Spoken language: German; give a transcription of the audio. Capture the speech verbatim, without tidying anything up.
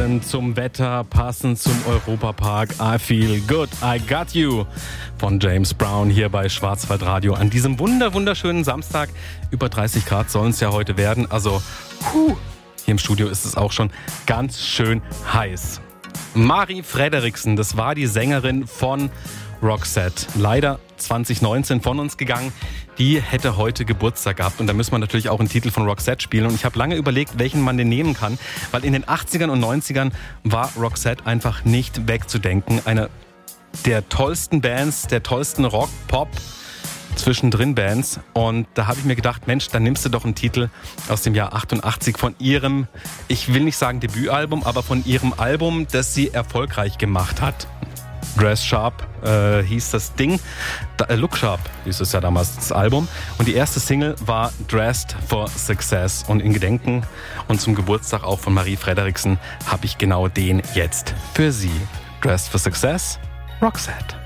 Passend zum Wetter, passend zum Europapark. I feel good, I got you. Von James Brown hier bei Schwarzwaldradio. An diesem wunder wunderschönen Samstag. Über dreißig Grad sollen es ja heute werden. Also, puh, hier im Studio ist es auch schon ganz schön heiß. Marie Frederiksen, das war die Sängerin von Roxette. Leider zwanzig neunzehn von uns gegangen. Die hätte heute Geburtstag gehabt und da müssen wir natürlich auch einen Titel von Roxette spielen. Und ich habe lange überlegt, welchen man denn nehmen kann, weil in den achtzigern und neunzigern war Roxette einfach nicht wegzudenken. Eine der tollsten Bands, der tollsten Rock, Pop, zwischendrin Bands. Und da habe ich mir gedacht, Mensch, dann nimmst du doch einen Titel aus dem Jahr achtundachtzig von ihrem, ich will nicht sagen Debütalbum, aber von ihrem Album, das sie erfolgreich gemacht hat. Dress Sharp äh, hieß das Ding. Da, äh, Look Sharp hieß es ja damals, das Album. Und die erste Single war Dressed for Success. Und in Gedenken und zum Geburtstag auch von Marie Frederiksen habe ich genau den jetzt für Sie. Dressed for Success, Roxette.